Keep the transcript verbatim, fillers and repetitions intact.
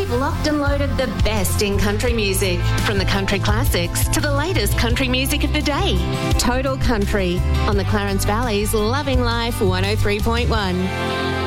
We've locked and loaded the best in country music, from the country classics to the latest country music of the day. Total Country on the Clarence Valley's Loving Life one oh three point one.